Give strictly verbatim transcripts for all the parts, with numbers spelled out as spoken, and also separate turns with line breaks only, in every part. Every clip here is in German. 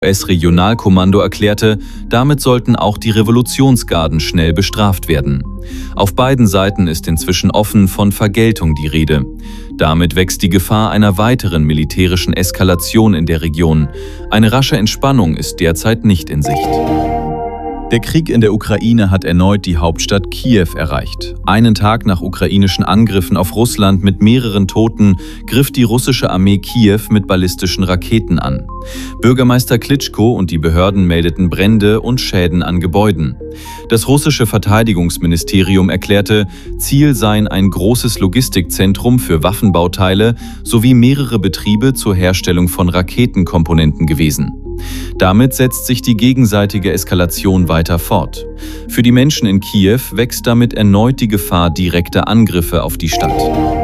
U S-Regionalkommando erklärte, damit sollten auch die Revolutionsgarden schnell bestraft werden. Auf beiden Seiten ist inzwischen offen von Vergeltung die Rede. Damit wächst die Gefahr einer weiteren militärischen Eskalation in der Region. Eine rasche Entspannung ist derzeit nicht in Sicht. Der Krieg in der Ukraine hat erneut die Hauptstadt Kiew erreicht. Einen Tag nach ukrainischen Angriffen auf Russland mit mehreren Toten griff die russische Armee Kiew mit ballistischen Raketen an. Bürgermeister Klitschko und die Behörden meldeten Brände und Schäden an Gebäuden. Das russische Verteidigungsministerium erklärte, Ziel seien ein großes Logistikzentrum für Waffenbauteile sowie mehrere Betriebe zur Herstellung von Raketenkomponenten gewesen. Damit setzt sich die gegenseitige Eskalation weiter fort. Für die Menschen in Kiew wächst damit erneut die Gefahr direkter Angriffe auf die Stadt.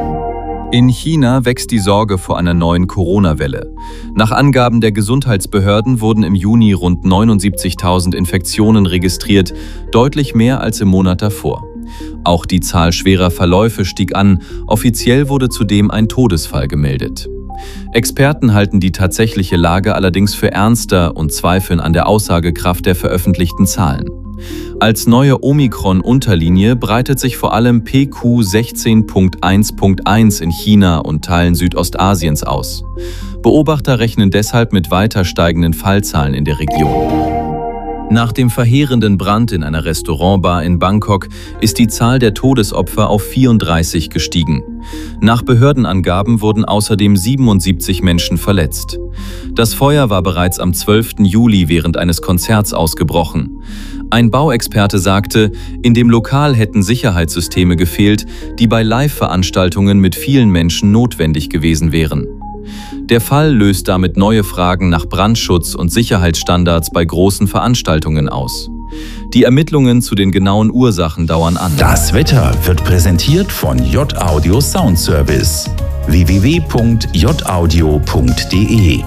In China wächst die Sorge vor einer neuen Corona-Welle. Nach Angaben der Gesundheitsbehörden wurden im Juni rund neunundsiebzigtausend Infektionen registriert, deutlich mehr als im Monat davor. Auch die Zahl schwerer Verläufe stieg an, offiziell wurde zudem ein Todesfall gemeldet. Experten halten die tatsächliche Lage allerdings für ernster und zweifeln an der Aussagekraft der veröffentlichten Zahlen. Als neue Omikron-Unterlinie breitet sich vor allem P Q sechzehn Punkt eins Punkt eins in China und Teilen Südostasiens aus. Beobachter rechnen deshalb mit weiter steigenden Fallzahlen in der Region. Nach dem verheerenden Brand in einer Restaurantbar in Bangkok ist die Zahl der Todesopfer auf vierunddreißig gestiegen. Nach Behördenangaben wurden außerdem siebenundsiebzig Menschen verletzt. Das Feuer war bereits am zwölften Juli während eines Konzerts ausgebrochen. Ein Bauexperte sagte, in dem Lokal hätten Sicherheitssysteme gefehlt, die bei Live-Veranstaltungen mit vielen Menschen notwendig gewesen wären. Der Fall löst damit neue Fragen nach Brandschutz und Sicherheitsstandards bei großen Veranstaltungen aus. Die Ermittlungen zu den genauen Ursachen dauern an.
Das Wetter wird präsentiert von J-Audio Sound Service. w w w punkt j audio punkt d e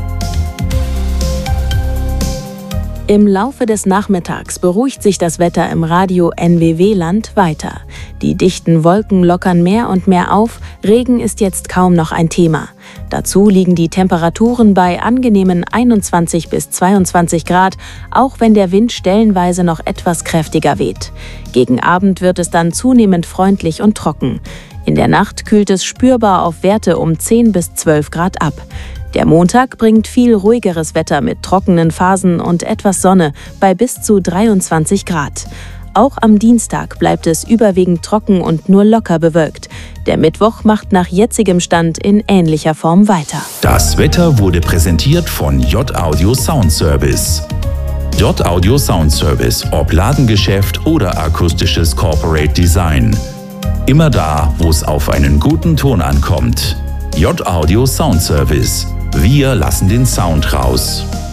Im Laufe des Nachmittags beruhigt sich das Wetter im Radio N W W-Land weiter. Die dichten Wolken lockern mehr und mehr auf, Regen ist jetzt kaum noch ein Thema. Dazu liegen die Temperaturen bei angenehmen einundzwanzig bis zweiundzwanzig Grad, auch wenn der Wind stellenweise noch etwas kräftiger weht. Gegen Abend wird es dann zunehmend freundlich und trocken. In der Nacht kühlt es spürbar auf Werte um zehn bis zwölf Grad ab. Der Montag bringt viel ruhigeres Wetter mit trockenen Phasen und etwas Sonne bei bis zu dreiundzwanzig Grad. Auch am Dienstag bleibt es überwiegend trocken und nur locker bewölkt. Der Mittwoch macht nach jetzigem Stand in ähnlicher Form weiter.
Das Wetter wurde präsentiert von J-Audio Sound Service. J-Audio Sound Service, ob Ladengeschäft oder akustisches Corporate Design. Immer da, wo es auf einen guten Ton ankommt. J-Audio Sound Service. Wir lassen den Sound raus.